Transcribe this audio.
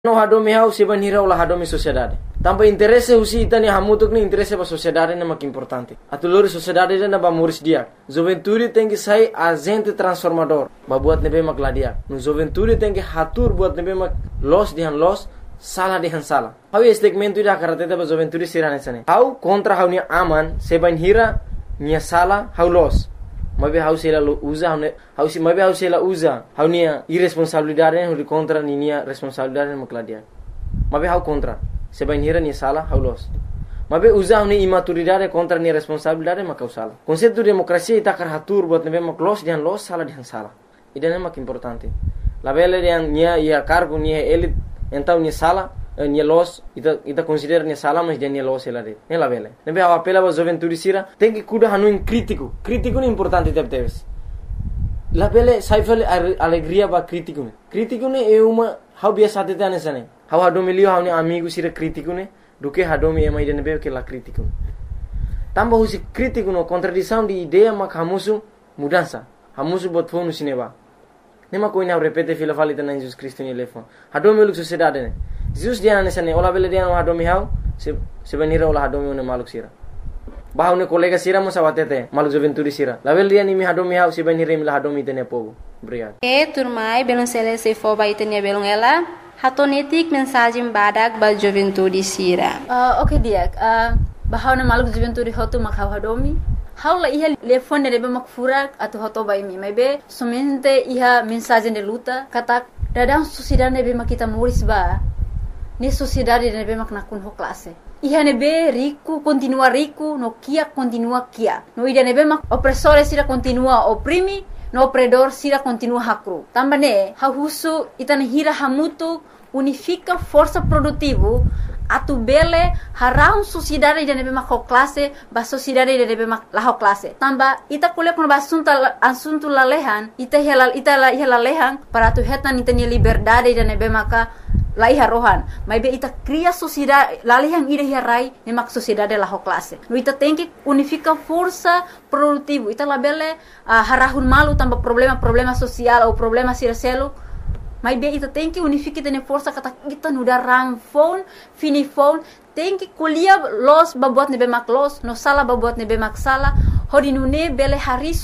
No hadome hau se banhira ola hadome sociedade. Tampa interesse usi itani hamutuk ni interesse ba sociedade na mak importante. Atulur sociedade na ba muris dia. Juventude tem que sair agente transformador. Ba buat nebe mak ladia. No juventude tem que hatur buat nebe mak los dihan los, sala dihan sala. Hau segmento ida karate ba juventude sirane sane. Hau kontra hau ni aman se banhira nia sala hau los. Mabe hau sela usa hau si mabe hau sela usa hau nia irresponsabilidade hau contra nia responsabilidade makladia. Mabe hau contra se banhira nia sala hau los. Mabe usa hau nia imaturidade contra nia responsabilidade makau sala. Konsepto demokrasia ita karhatur buat nebe mak los dian los sala dian sala. Idane mak importante. La bele dian nia ia cargo nia elit entau nia sala nia los ita considera nia sala mas dia nia los ela de ne la bele nebe hau apela ba juventude sira tem que kuda hanu crítico ni importante teves la bele saifale alegria ba crítico ne é uma hau biasa tete anesane hau hadomi lio hau ni amigo sira crítico ne duke hadomi ema ide nebe ke la crítico tamba husi crítico no contradição de ideia mak hamusu mudança hamusu bot fonu sineba nema koina repete fila falita na Jesus Cristo ni lefo hadomi luk sociedade ne Jesus dia anesane ola bele dia no hadomi hau se banira ola hadomi ne maluk sira bahau ne kolega sira mo sawatete maluk juventude sira la bele dia ni mi hadomi hau se banira mi la hadomi tene pogo obrigado turmai belum selesai fo ba itenia belum ela hatonetik mensagem badak ba juventude sira okay dia bahau ne maluk juventude hotu mak hau hadomi hau la iha telefone de mak furak atau hoto ba imi mebe somente iha mensagem de luta kata dadang sociedade be makita muris ba ni sociedade nebe mak nakun ho classe iha nebe rico continua rico no kia continua kia no ida nebe mak opressore sira continua oprimi no opredor sira continua hakru tambane ha husu itane hira hamutu unifica força produtivo atu bele harau sociedade de nebe mak ho classe ba sociedade de nebe mak la ho classe tamba ita kule kon ba asunto la lehan ita la lehan para tu hetan itani liberdade de nebe maka lai harohan mai be ita cria sociedade lali yang ida hirai ne mak sociedade la ho classe no ita tem que unifica força produtivo ita labele harahun malu tamba problema social ou problema sircelo mai be ita tem que unifica tene força kata kita nuda rang phone fini phone tem que kuliah los babuat nebe mak los no sala babuat nebe mak sala hodinune bele hari